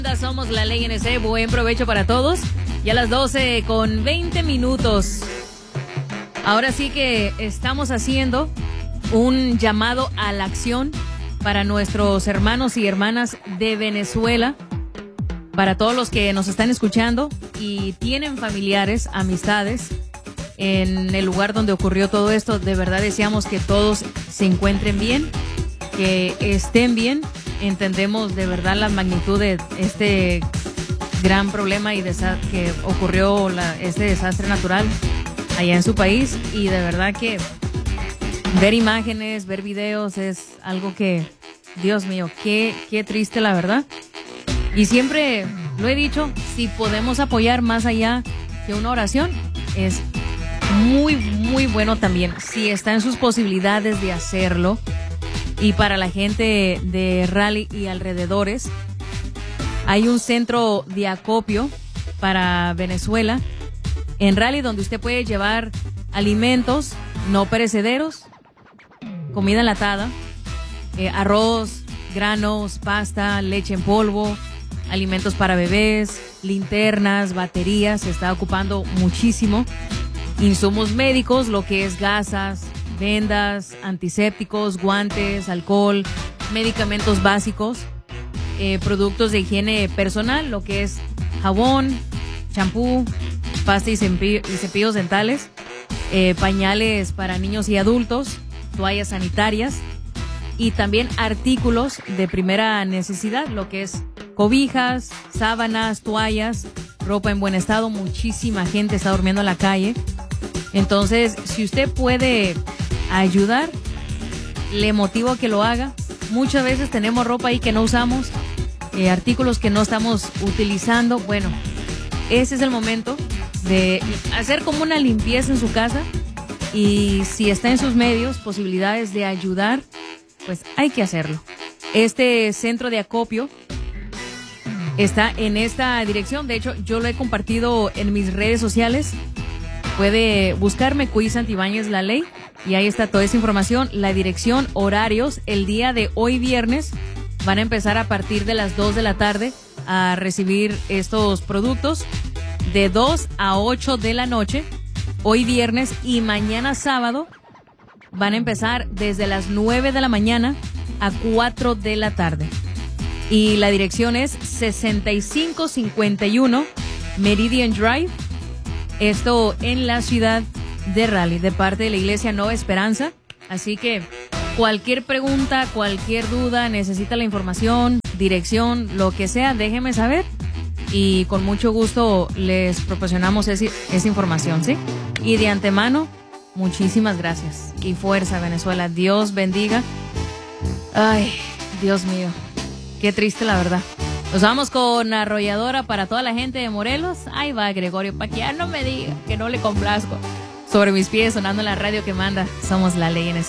Somos la Ley NC, buen provecho para todos. Ya a las 12:20. Ahora sí que estamos haciendo un llamado a la acción para nuestros hermanos y hermanas de Venezuela, para todos los que nos están escuchando y tienen familiares, amistades en el lugar donde ocurrió todo esto. De verdad deseamos que todos se encuentren bien, que estén bien. Entendemos de verdad la magnitud de este gran problema y que ocurrió este desastre natural allá en su país, y de verdad que ver imágenes, ver videos es algo que, Dios mío, qué triste la verdad. Y siempre lo he dicho, si podemos apoyar más allá que una oración, es muy, muy bueno también, si está en sus posibilidades de hacerlo. Y para la gente de Raleigh y alrededores, hay un centro de acopio para Venezuela en Raleigh, donde usted puede llevar alimentos no perecederos, comida enlatada, arroz, granos, pasta, leche en polvo, alimentos para bebés, linternas, baterías. Se está ocupando muchísimo. Insumos médicos, lo que es gasas, vendas, antisépticos, guantes, alcohol, medicamentos básicos, productos de higiene personal, lo que es jabón, champú, pasta y cepillos dentales, pañales para niños y adultos, toallas sanitarias y también artículos de primera necesidad, lo que es cobijas, sábanas, toallas, ropa en buen estado. Muchísima gente está durmiendo en la calle. Entonces, si usted puede ayudar, le motivo a que lo haga. Muchas veces tenemos ropa ahí que no usamos, artículos que no estamos utilizando. Bueno, ese es el momento de hacer como una limpieza en su casa, y si está en sus medios, posibilidades de ayudar, pues hay que hacerlo. Este centro de acopio está en esta dirección. De hecho, yo lo he compartido en mis redes sociales. Puede buscarme Cuy Santibáñez La Ley y ahí está toda esa información, la dirección, horarios. El día de hoy viernes van a empezar a partir de las 2 de la tarde a recibir estos productos, de 2 a 8 de la noche, hoy viernes, y mañana sábado van a empezar desde las 9 de la mañana a 4 de la tarde. Y la dirección es 6551 Meridian Drive, esto en la ciudad de Raleigh, de parte de la Iglesia Nueva Esperanza. Así que cualquier pregunta, cualquier duda, necesita la información, dirección, lo que sea, déjeme saber y con mucho gusto les proporcionamos esa información, ¿sí? Y de antemano, muchísimas gracias y fuerza, Venezuela. Dios bendiga. Ay, Dios mío, qué triste la verdad. Nos vamos con Arrolladora para toda la gente de Morelos. Ahí va Gregorio, para que ya no me diga que no le complazco. Sobre mis pies, sonando en la radio que manda. Somos la Ley NC.